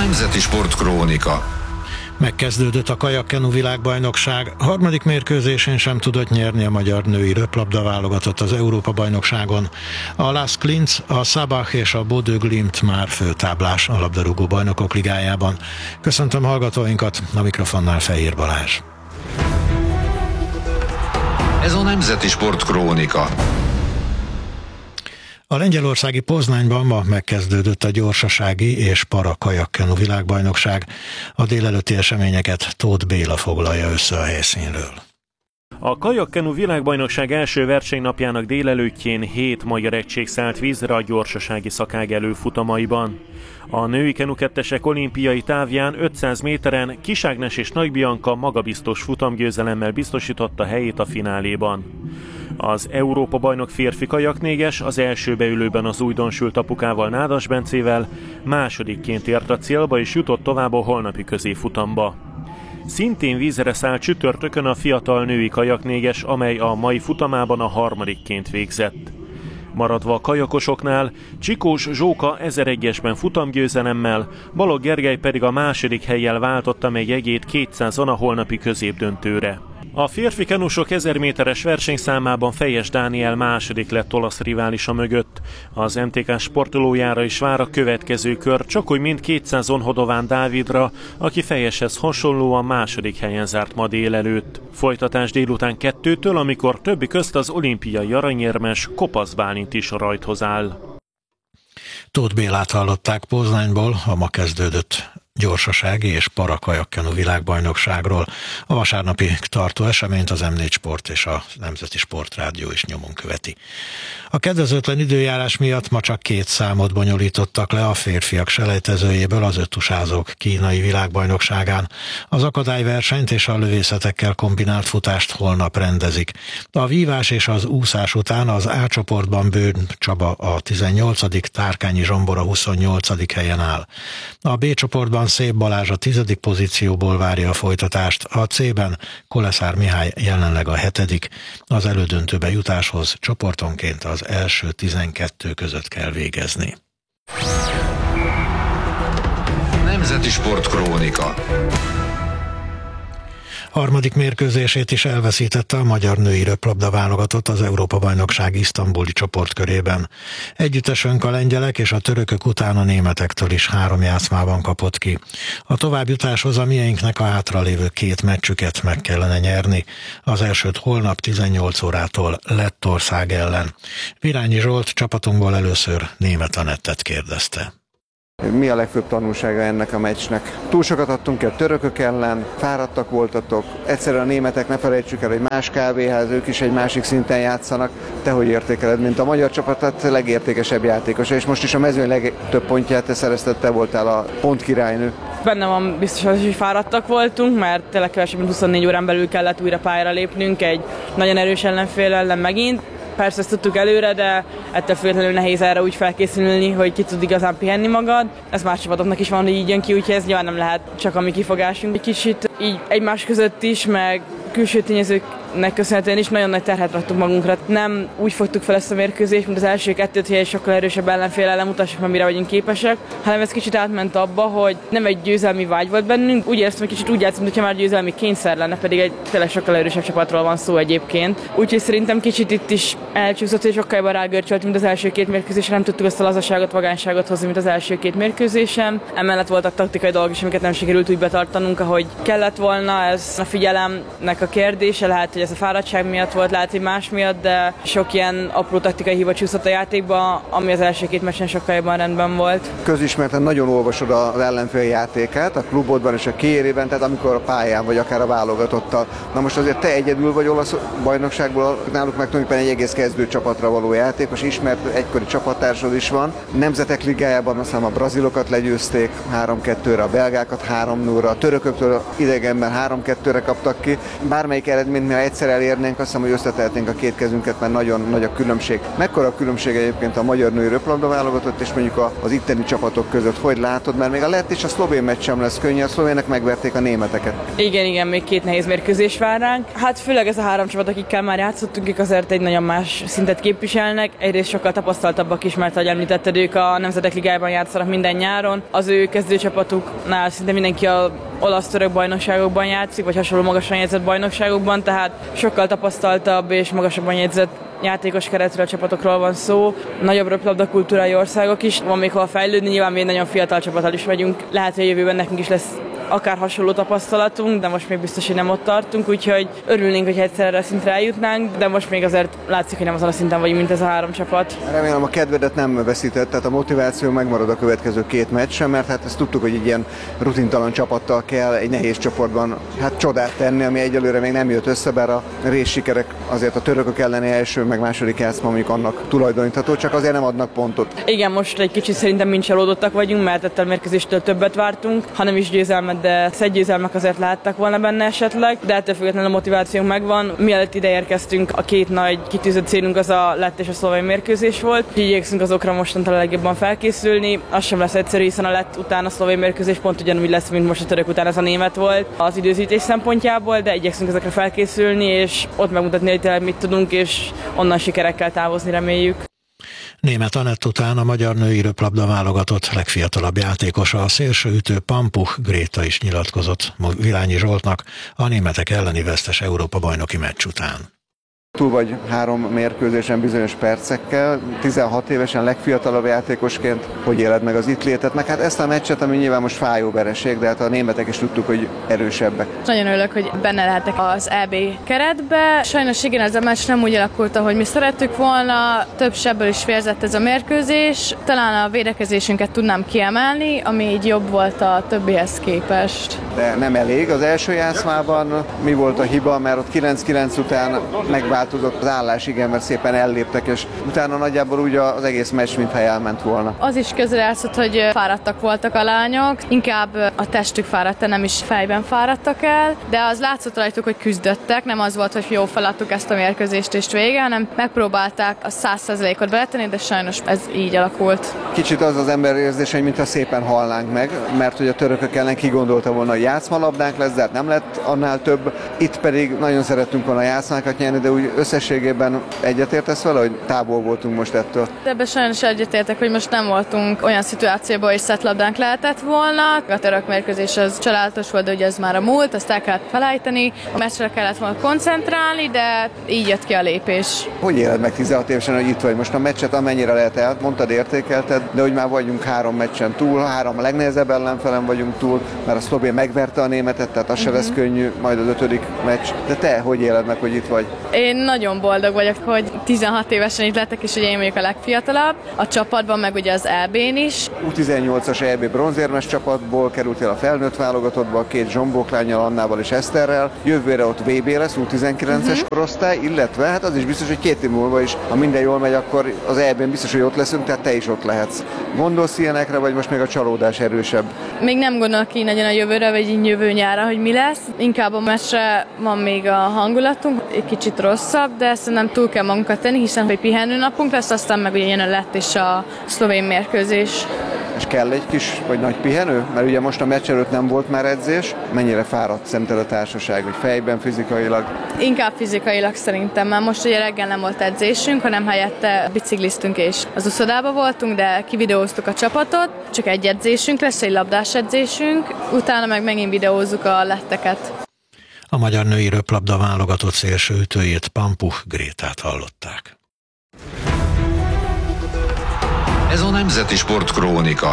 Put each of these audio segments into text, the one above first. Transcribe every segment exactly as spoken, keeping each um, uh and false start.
Nemzeti Sportkrónika. Megkezdődött a kajakkenu világbajnokság. Harmadik mérkőzésén sem tudott nyerni a magyar női röplabda válogatott az Európa-bajnokságon. A Las Klinz, a Sabach és a Bodø Glimt már főtáblás a labdarúgó bajnokok ligájában. Köszöntöm hallgatóinkat, a mikrofonnál Fehér Balázs. Ez a Nemzeti Sportkrónika. A lengyelországi Poznányban ma megkezdődött a gyorsasági és para kajakkenu világbajnokság. A délelőtti eseményeket Tóth Béla foglalja össze a helyszínről. A kajakkenu világbajnokság első versenynapjának délelőttjén hét magyar egység szállt vízre a gyorsasági szakág előfutamaiban. A női kenukettesek olimpiai távján ötszáz méteren Kis Ágnes és Nagy Bianca magabiztos futamgyőzelemmel biztosította helyét a fináléban. Az Európa-bajnok férfi kajaknégyes az első beülőben az újdonsült apukával, Nádas Bencével másodikként ért a célba és jutott tovább a holnapi középfutamba. Szintén vízre szállt csütörtökön a fiatal női kajaknégyes, amely a mai futamában a harmadikként végzett. Maradva a kajakosoknál, Csikós Zsóka ezeregyesben futamgyőzelemmel, Balogh Gergely pedig a második hellyel váltotta meg jegyét kétszázon a holnapi középdöntőre. A férfi kenusok ezer méteres versenyszámában Fejes Dániel második lett olasz riválisa mögött. Az em té ká sportolójára is vár a következő kör, csak úgy mint kétszázon Hodován Dávidra, aki Fejeshez hasonlóan második helyen zárt ma délelőtt. Folytatás délután kettőtől, amikor többi közt az olimpiai aranyérmes Kopasz Bálint is a rajthoz áll. Tóth Bélát hallották Poznányból, a ma kezdődött gyorsasági és para kajakkenu világbajnokságról. A vasárnapi tartó eseményt az em négy Sport és a Nemzeti Sportrádió is nyomon követi. A kedvezőtlen időjárás miatt ma csak két számot bonyolítottak le a férfiak selejtezőjéből az öttusázók kínai világbajnokságán. Az akadályversenyt és a lövészetekkel kombinált futást holnap rendezik. A vívás és az úszás után az A csoportban Bőn Csaba a tizennyolcadik, Tárkányi Zsombor a huszonnyolcadik helyen áll. A B csoportban Szép Balázs a tizedik pozícióból várja a folytatást, a C-ben Koleszár Mihály jelenleg a hetedik. Az elődöntőbe jutáshoz csoportonként az első tizenkettő között kell végezni. Nemzeti Sportkrónika. Harmadik mérkőzését is elveszítette a magyar női röplabda válogatott az Európa-bajnokság isztambuli csoportkörében. Együttesünk a lengyelek és a törökök után a németektől is három játszmában kapott ki. A továbbjutáshoz a mieinknek a hátralévő két meccsüket meg kellene nyerni. Az elsőt holnap tizennyolc órától Lettország ellen. Virányi Zsolt csapatunkból először Németh Anettet kérdezte. Mi a legfőbb tanulsága ennek a meccsnek? Túl sokat adtunk ki a törökök ellen, fáradtak voltatok, egyszerűen a németek, ne felejtsük el, hogy más kávéház, ők is egy másik szinten játszanak. Te hogy értékeled, mint a magyar csapat legértékesebb játékosa, és most is a mezőny legtöbb pontját te szerezted, te voltál a pontkirálynő. Benne van biztos az, hogy fáradtak voltunk, mert tényleg kevesebb, mint huszonnégy órán belül kellett újra pályára lépnünk, egy nagyon erős ellenfél ellen megint. Persze ezt tudtuk előre, de ettől függetlenül nehéz erre úgy felkészülni, hogy ki tud igazán pihenni magad. Ez más csapatoknak is van, hogy így jön ki, úgyhogy ez nyilván nem lehet csak a mi kifogásunk. Egy kicsit így egymás között is, meg külső tényezőknek köszönhetően is nagyon nagy terhet raktunk magunkra. Nem úgy fogtuk fel ezt a mérkőzést, mint az első kettőt, hogy egy sokkal erősebb ellenfél ellen mutassuk meg, mire vagyunk képesek, hanem ez kicsit átment abba, hogy nem egy győzelmi vágy volt bennünk. Úgy éreztem, hogy kicsit úgy játszunk, hogyha már győzelmi kényszer lenne, pedig egy tényleg sokkal erősebb csapatról van szó egyébként. Úgyhogy szerintem kicsit itt is elcsúszott, és sokkal jobban rágörcsölt, mint az első két mérkőzésen. Nem tudtuk azt a lazaságot, vagányságot hozni, mint az első két mérkőzésen. Emellett voltak taktikai dolgok is, amiket nem sikerült úgy betartanunk, ahogy kellett volna. Ez a figyelemnek a kérdése, lehet, hogy ez a fáradtság miatt volt, lehet, hogy más miatt, de sok ilyen apró taktikai hiba csúszott a játékba, ami az első két meccsen sokkal jobban rendben volt. Közismerten nagyon olvasod az ellenfél játékát, a klubodban és a kiérében, tehát amikor a pályán vagy akár a válogatottal. Na most azért te egyedül vagy olasz bajnokságból, náluk meg tulajdonképpen egy egész kezdő csapatra való játékos, ismert egykori csapattársad is van. Nemzetek ligájában aztán a brazilokat legyőzték három kettőre, a belgákat három nullra, a törököktől idegenben három kettőre kaptak ki. Bármelyik eredményt, mi egyszer elérnénk, azt hiszem, hogy összetehetnénk a két kezünket, mert nagyon nagy a különbség. Mekkora a különbség egyébként a magyar női röplabda válogatott és mondjuk az itteni csapatok között? Hogy látod? Mert még a lett és a szlovén meccs sem lesz könnyű, a szlovének megverték a németeket. Igen, igen, még két nehéz mérkőzés vár ránk. Hát főleg ez a három csapat, akikkel már játszottunk, ők azért egy nagyon más szintet képviselnek. Egyrészt sokkal tapasztaltabbak is, mert ahogy említetted, ők a Nemzetek Ligájában játszanak minden nyáron. Az ő kezdőcsapatuknál szinte mindenki a olasz-török bajnokságokban játszik, vagy hasonló magasan jegyzett bajnokságokban, tehát sokkal tapasztaltabb és magasabban jegyzett játékos keretről, csapatokról van szó. Nagyobb röplabda kultúrai országok is, van még hol fejlődni, nyilván mi egy nagyon fiatal csapattal is vagyunk. Lehet, hogy a jövőben nekünk is lesz akár hasonló tapasztalatunk, de most még biztos, hogy nem ott tartunk, úgyhogy örülnénk, hogy egyszer erre a szintre eljutnánk, de most még azért látszik, hogy nem azon a szinten vagyunk, mint ez a három csapat. Remélem a kedvedet nem veszített, tehát a motiváció megmarad a következő két meccsen, mert hát ezt tudtuk, hogy egy ilyen rutintalan csapattal kell egy nehéz csoportban hát csodát tenni, ami egyelőre még nem jött össze, bár a részsikerek azért a törökök elleni első, meg második játszma mondjuk annak tulajdonítható, csak azért nem adnak pontot. Igen, most egy kicsit szerintem mind csalódottak vagyunk, mert ettől a mérkőzéstől többet vártunk, hanem is győzelmet, de szegygyőzelmek azért láttak volna benne esetleg, de ettől függetlenül a motivációnk megvan. Mielőtt ide érkeztünk, a két nagy kitűzött célunk az a lett és a szlovén mérkőzés volt. Így igyekszünk azokra mostantól a legjobban felkészülni. Az sem lesz egyszerű, hiszen a lett után a szlovén mérkőzés pont ugyanúgy lesz, mint most a török után ez a német volt az időzítés szempontjából, de igyekszünk ezekre felkészülni, és ott megmutatni, hogy tényleg mit tudunk, és onnan sikerekkel távozni reméljük. Németh Anett után a magyar női röplabda válogatott legfiatalabb játékosa, a szélsőütő Pampuch Gréta is nyilatkozott Vilányi Zsoltnak a németek elleni vesztes Európa-bajnoki meccs után. Túl vagy három mérkőzésen bizonyos percekkel, tizenhat évesen legfiatalabb játékosként, hogy éled meg az itt létet, meg hát ezt a meccset, ami nyilván most fájó vereség, de hát a németek is tudtuk, hogy erősebbek. Nagyon örülök, hogy benne lehetek az é bé keretbe. Sajnos igen, ez a meccs nem úgy alakult, ahogy mi szerettük volna, több sebből is vérzett ez a mérkőzés. Talán a védekezésünket tudnám kiemelni, ami így jobb volt a többihez képest. De nem elég. Az első játszmában mi volt a hiba, mert ott kilenc kilenc után megváltozott az állás, igen, mert szépen elléptek, és utána nagyjából úgy az egész meccs mintha elment volna. Az is közrejátszott, hogy fáradtak voltak a lányok, inkább a testük fáradt, nem is fejben fáradtak el, de az látszott rajtuk, hogy küzdöttek, nem az volt, hogy jó feladtuk ezt a mérkőzést és vége, hanem megpróbálták a száz százalékot beletenni, de sajnos ez így alakult. Kicsit az az ember érzés, hogy mintha szépen halnánk meg, mert hogy a törökök ellen kigondolta volna, hogy játszmalabdánk lesz, de hát nem lett annál több. Itt pedig nagyon szerettünk volna játszmákat nyerni, de úgy összességében egyetértesz vele, hogy távol voltunk most ettől? De ebben sajnos egyetértek, hogy most nem voltunk olyan szituációban, hogy szettlabdánk lehetett volna. A török mérkőzés az csodálatos volt, de ugye ez már a múlt, ezt el kellett felejteni. A meccsre kellett volna koncentrálni, de így jött ki a lépés. Hogy éled meg tizenhat évesen, hogy itt vagy? Most a meccset amennyire lehet el, mondtad, értékelted, de hogy már vagyunk három meccsen túl, három a legnehezebb ellenfelem vagyunk túl, mert a szlovén megverte a németet, tehát az uh-huh. se lesz könnyű, majd az ötödik meccs. De te hogy éled meg, hogy itt vagy? Én nagyon boldog vagyok, hogy tizenhat évesen itt lettek, és ugye én vagyok a legfiatalabb. A csapatban, meg ugye az é bén is. U tizennyolcas é bé bronzérmes csapatból kerültél a felnőtt válogatottba, két zsombóklánnyal, Annával és Eszterrel. Jövőre ott vé bé lesz, U tizenkilences uh-huh. korosztály, illetve hát az is biztos, hogy két év múlva is, ha minden jól megy, akkor az é bén biztos, hogy ott leszünk, tehát te is ott lehetsz. Gondolsz ilyenekre, vagy most még a csalódás erősebb? Még nem gondolok így nagyon a jövőre, vagy így jövő nyára, hogy mi lesz. Inkább a meccsre van még a hangulatunk, egy kicsit rosszabb, de szerintem túl kell magunkat tenni, hiszen egy pihenőnapunk lesz, aztán meg ugye jön a lett és a szlovén mérkőzés. És kell egy kis, vagy nagy pihenő? Mert ugye most a meccs előtt nem volt már edzés. Mennyire fáradt szerinted a társaság, hogy fejben, fizikailag? Inkább fizikailag szerintem, mert most ugye reggel nem volt edzésünk, hanem helyette bicikliztünk és az uszodába voltunk, de kivideóztuk a csapatot. Csak egy edzésünk lesz, egy labdás edzésünk, utána meg megint videózzuk a letteket. A magyar női röplabda válogatott szélsőütőjét, Pampuch Grétát hallották. Ez a Nemzeti Sport Krónika.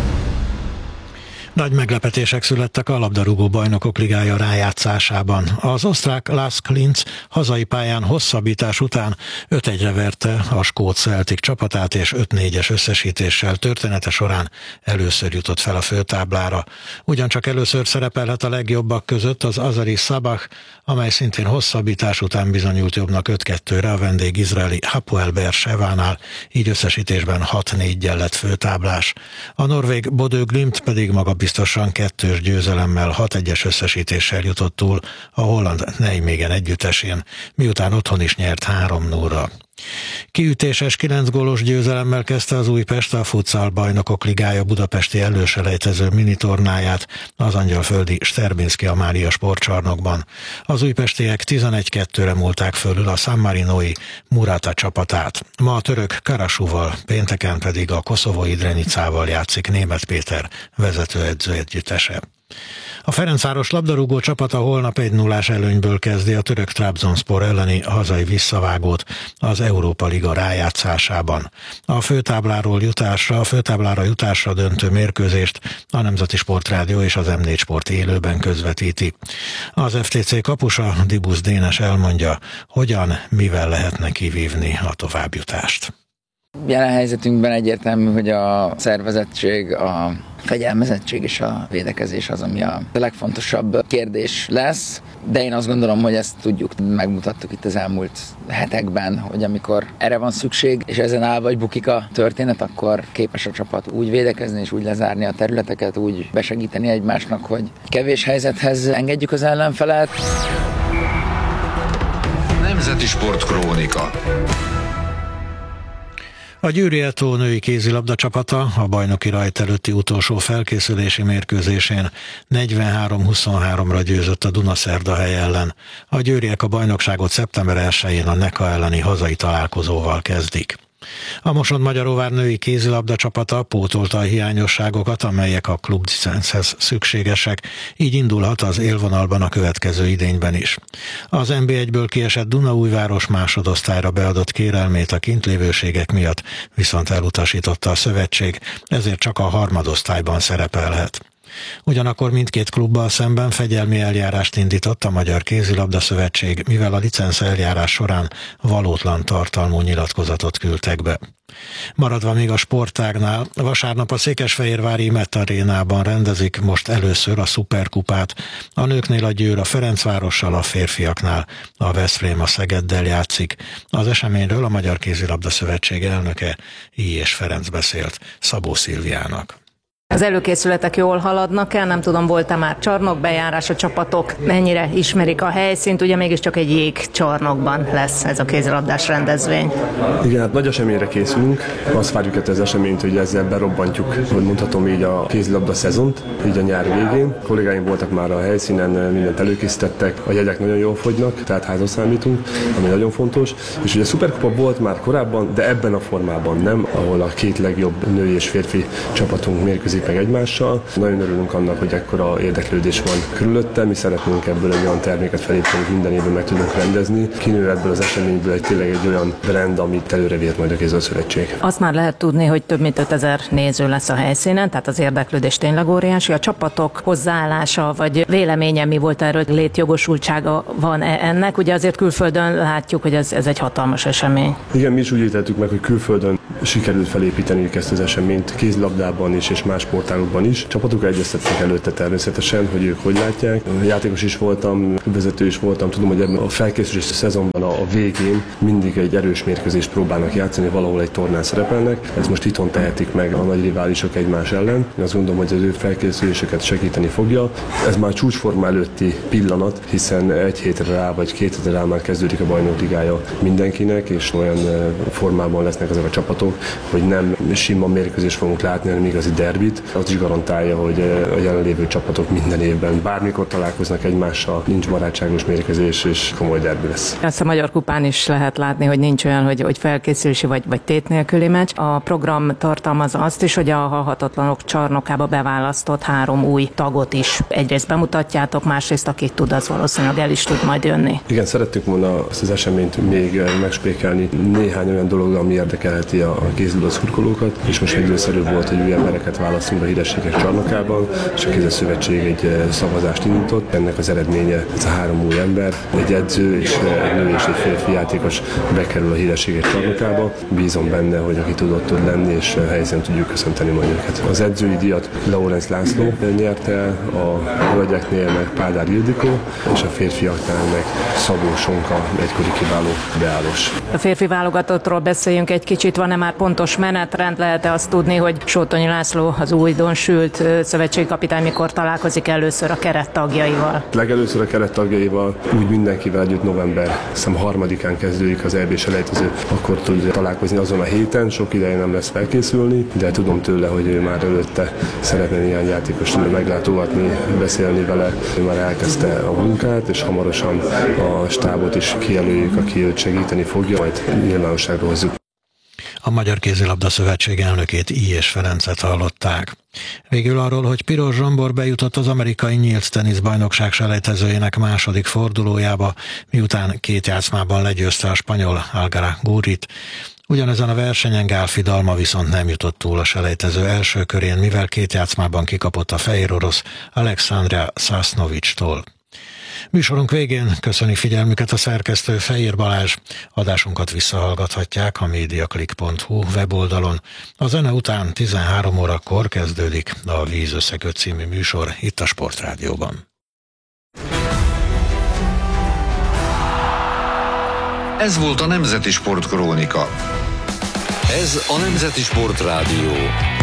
Nagy meglepetések születtek a labdarúgó bajnokok ligája rájátszásában. Az osztrák Lask Linz hazai pályán hosszabbítás után öt egyre verte a skót Celtic csapatát, és öt négyes összesítéssel története során először jutott fel a főtáblára. Ugyancsak először szerepelhet a legjobbak között az Azeri Sabah, amely szintén hosszabbítás után bizonyult jobbnak öt kettőre a vendég izraeli Hapoel Be'er Shevánál, így összesítésben hat néggyel lett főtáblás. A norvég Bodø Glimt pedig maga magabiztosan kettős győzelemmel hat egyes összesítéssel jutott túl a holland Nijmegen együttesén, miután otthon is nyert három nullra. Kiütéses kilenc gólos győzelemmel kezdte az Újpest a Futsal Bajnokok Ligája budapesti előselejtező minitornáját az angyalföldi Sterbinszky Amália sportcsarnokban. Az újpestiek tizenegy kettőre múlták fölül a San Marinoi Murata csapatát. Ma a török Karasúval, pénteken pedig a koszovói Drenicával játszik Németh Péter vezetőedző együttese. A Ferencváros labdarúgó csapata holnap egy nullás előnyből kezdi a török Trabzonspor elleni hazai visszavágót az Európa Liga rájátszásában. A főtábláról jutásra, a főtáblára jutásra döntő mérkőzést a Nemzeti Sportrádió és az M négy Sport élőben közvetíti. Az ef té cé kapusa Dibusz Dénes elmondja, hogyan, mivel lehetne kivívni a továbbjutást. Jelen helyzetünkben egyértelmű, hogy a szervezettség, a fegyelmezettség és a védekezés az, ami a legfontosabb kérdés lesz, de én azt gondolom, hogy ezt tudjuk, megmutattuk itt az elmúlt hetekben, hogy amikor erre van szükség, és ezen áll vagy bukik a történet, akkor képes a csapat úgy védekezni és úgy lezárni a területeket, úgy besegíteni egymásnak, hogy kevés helyzethez engedjük az ellenfelet. Nemzeti Sportkrónika. A Győri Eto női kézilabda csapata a bajnoki rajt előtti utolsó felkészülési mérkőzésén negyvenhárom huszonháromra győzött a Dunaszerdahely ellen. A győriek a bajnokságot szeptember elsején a Neka elleni hazai találkozóval kezdik. A Mosonmagyaróvár női kézilabda csapata pótolta a hiányosságokat, amelyek a klublicenchez szükségesek, így indulhat az élvonalban a következő idényben is. Az en bé egyből kiesett Dunaújváros másodosztályra beadott kérelmét a kintlévőségek miatt viszont elutasította a szövetség, ezért csak a harmadosztályban szerepelhet. Ugyanakkor mindkét klubbal szemben fegyelmi eljárást indított a Magyar Kézilabda Szövetség, mivel a licenc eljárás során valótlan tartalmú nyilatkozatot küldtek be. Maradva még a sportágnál, vasárnap a székesfehérvári Met Arénában rendezik most először a szuperkupát. A nőknél a Győr a Ferencvárossal, a férfiaknál a Veszprém a Szegeddel játszik. Az eseményről a Magyar Kézilabda Szövetség elnöke Ilyes Ferenc beszélt Szabó Szilviának. Az előkészületek jól haladnak el, nem tudom, volt-e már csarnokbejárás, a csapatok mennyire ismerik a helyszínt, ugye mégiscsak egy jégcsarnokban lesz ez a kézilabdás rendezvény. Igen, hát nagy eseményre készülünk, azt várjuk ettől az eseményt, hogy ezzel berobbantjuk, hogy mondhatom így, a kézilabda szezont, így a nyár végén. A kollégáim voltak már a helyszínen, mindent előkészítettek, a jegyek nagyon jól fogynak, tehát házon számítunk, ami nagyon fontos. És ugye a szuperkupa volt már korábban, de ebben a formában nem, ahol a két legjobb női és férfi csapatunk mérkőzik meg egymással. Nagyon örülünk annak, hogy ekkora érdeklődés van körülötte. Mi szeretnénk ebből egy olyan terméket felépíteni, hogy minden évben meg tudunk rendezni. Kinő ebből az eseményből egy tényleg egy olyan brand, amit előre vihet majd a kézilabda-szövetség. Azt már lehet tudni, hogy több mint ötezer néző lesz a helyszínen, tehát az érdeklődés tényleg óriási. A csapatok hozzáállása vagy véleménye mi volt erről, létjogosultsága van ennek? Ugye azért külföldön látjuk, hogy ez, ez egy hatalmas esemény. Igen, mi is úgy ítéltük meg, hogy külföldön sikerült felépíteni ezt az eseményt kézilabdában is és más sportágokban is. Csapatok egyeztettek előtte természetesen, hogy ők hogy látják. Játékos is voltam, vezető is voltam, tudom, hogy ebben a felkészülés szezonban a végén mindig egy erős mérkőzést próbálnak játszani, valahol egy tornán szerepelnek. Ez most itthon tehetik meg a nagy riválisok egymás ellen. Én azt gondolom, hogy az ő felkészüléseket segíteni fogja. Ez már csúcsforma előtti pillanat, hiszen egy hétre rá vagy két hétre rá már kezdődik a bajnok ligája mindenkinek, és olyan formában lesznek ezek a csapatok, hogy nem sima mérkőzést fogunk látni, hanem igazi derbit. Az is garantálja, hogy a jelenlévő csapatok minden évben bármikor találkoznak egymással, nincs barátságos mérkőzés, és komoly derbi lesz. Ezt a Magyar Kupán is lehet látni, hogy nincs olyan, hogy, hogy felkészülési vagy, vagy tét nélküli meccs. A program tartalmaz azt is, hogy a halhatatlanok csarnokába beválasztott három új tagot is egyrészt bemutatjátok, másrészt aki tud, az valószínűleg el is tud majd jönni. Igen, szerettük volna ezt az eseményt még megspékelni néhány olyan dolog, ami érdekelheti a kézilabda szurkolókat, és most időszerű volt, hogy új embereket választunk a hírességek csarnokában, és a Kézilabda-szövetség egy szavazást indított. Ennek az eredménye ez a három új ember, egy edző és egy nő és egy férfi játékos bekerül a hírességek csarnokába. Bízom benne, hogy aki tudott tud lenni, és helyszínen tudjuk köszönteni majd őket. Az edzői díjat Laurenz László nyerte el, a hölgyeknél meg Pádár Ildikó, és a férfiaknál meg Szabó Sonka, egykori kiváló beállós. A férfi válogatottról beszéljünk egy kicsit, van-e már pontos menetrend, lehet-e azt tudni, hogy Sótonyi László az új újdonsült szövetségi kapitány mikor találkozik először a keret tagjaival? Legelőször a keret tagjaival, úgy mindenkivel együtt november hiszem harmadikán kezdődik az é bé selejtező, akkor tud találkozni azon a héten, sok ideje nem lesz felkészülni, de tudom tőle, hogy ő már előtte szeretne néhány játékost meglátogatni, beszélni vele, ő már elkezdte a munkát, és hamarosan a stábot is kijelöljük, aki őt segíteni fogja, majd nyilvánosságra hozzuk. A Magyar Kézilabda Szövetség elnökét, Ilyes Ferencet hallották. Végül arról, hogy Piros Zsombor bejutott az amerikai nyílt teniszbajnokság selejtezőjének második fordulójába, miután két játszmában legyőzte a spanyol Algara Gurit. Ugyanezen a versenyen Gál Fidalma viszont nem jutott túl a selejtező első körén, mivel két játszmában kikapott a fehér orosz Alexandra Sasnovicstól. Műsorunk végén köszöni figyelmüket a szerkesztő Fejér Balázs. Adásunkat visszahallgathatják a mediaclick pont hu weboldalon. A zene után tizenhárom órakor kezdődik a Víz összeköt című műsor itt a Sportrádióban. Ez volt a Nemzeti Sportkrónika. Ez a Nemzeti Sportrádió.